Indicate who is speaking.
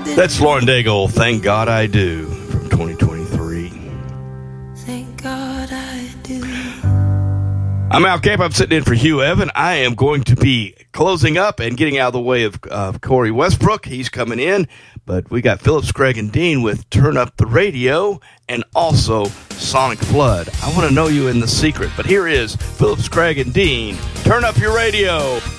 Speaker 1: That's Lauren Daigle, Thank God I Do, from 2023.
Speaker 2: Thank God I do.
Speaker 1: I'm Al Cape. I'm sitting in for Hugh Evan. I am going to be closing up and getting out of the way of Corey Westbrook. He's coming in. But we got Phillips, Craig, and Dean with Turn Up the Radio and also Sonic Flood. I want to know you in the secret. But here is Phillips, Craig, and Dean. Turn up your radio.